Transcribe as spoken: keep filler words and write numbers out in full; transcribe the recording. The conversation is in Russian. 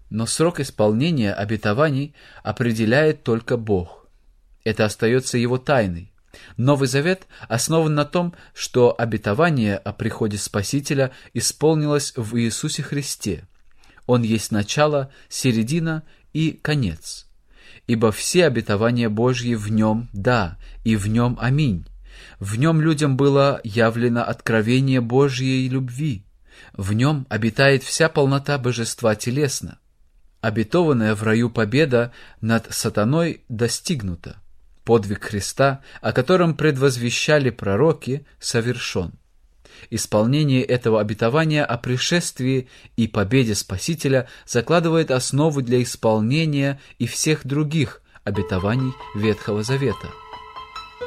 Но срок исполнения обетований определяет только Бог. Это остается Его тайной. Новый Завет основан на том, что обетование о приходе Спасителя исполнилось в Иисусе Христе. Он есть начало, середина и конец. Ибо все обетования Божьи в Нем «да» и в Нем «аминь». В Нем людям было явлено откровение Божьей любви. В Нем обитает вся полнота Божества телесно. Обетованная в раю победа над сатаной достигнута. Подвиг Христа, о котором предвозвещали пророки, совершен. Исполнение этого обетования о пришествии и победе Спасителя закладывает основы для исполнения и всех других обетований Ветхого Завета.